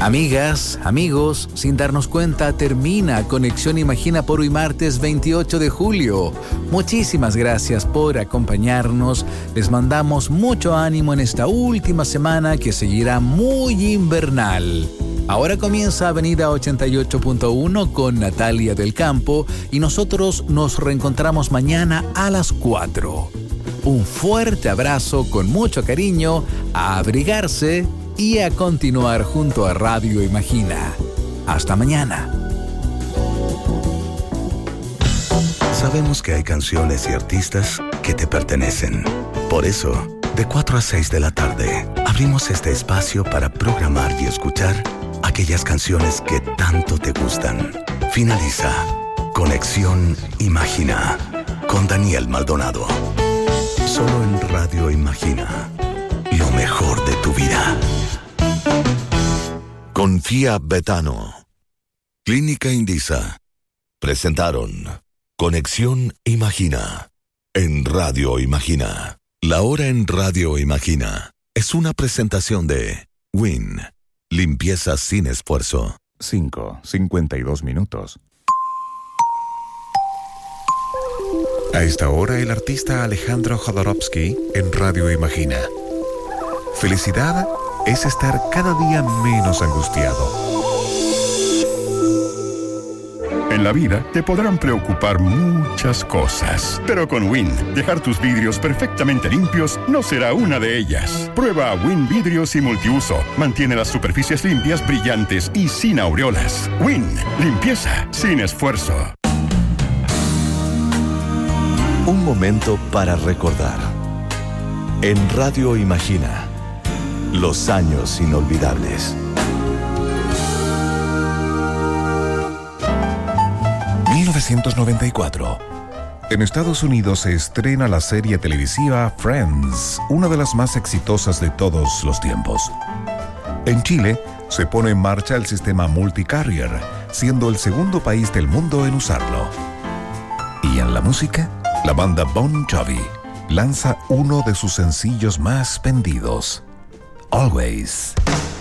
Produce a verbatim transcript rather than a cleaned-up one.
Amigas, amigos, sin darnos cuenta, termina Conexión Imagina por hoy martes veintiocho de julio. Muchísimas gracias por acompañarnos. Les mandamos mucho ánimo en esta última semana que seguirá muy invernal. Ahora comienza Avenida ochenta y ocho punto uno con Natalia del Campo y nosotros nos reencontramos mañana a las cuatro. Un fuerte abrazo con mucho cariño, a abrigarse y a continuar junto a Radio Imagina. Hasta mañana. Sabemos que hay canciones y artistas que te pertenecen. Por eso, de cuatro a seis de la tarde, abrimos este espacio para programar y escuchar aquellas canciones que tanto te gustan. Finaliza Conexión Imagina con Daniel Maldonado. Solo en Radio Imagina. Lo mejor de tu vida. Confía Betano. Clínica Indisa. Presentaron Conexión Imagina en Radio Imagina. La hora en Radio Imagina es una presentación de Win. Limpieza sin esfuerzo. cinco cincuenta y dos minutos. A esta hora el artista Alejandro Jodorowsky en Radio Imagina. Felicidad es estar cada día menos angustiado. En la vida te podrán preocupar muchas cosas, pero con Win, dejar tus vidrios perfectamente limpios no será una de ellas. Prueba Win Vidrios y Multiuso. Mantiene las superficies limpias, brillantes y sin aureolas. Win, limpieza sin esfuerzo. Un momento para recordar. En Radio Imagina, los años inolvidables. mil novecientos noventa y cuatro. En Estados Unidos se estrena la serie televisiva Friends, una de las más exitosas de todos los tiempos. En Chile se pone en marcha el sistema Multicarrier, siendo el segundo país del mundo en usarlo. Y en la música, la banda Bon Jovi lanza uno de sus sencillos más vendidos, Always.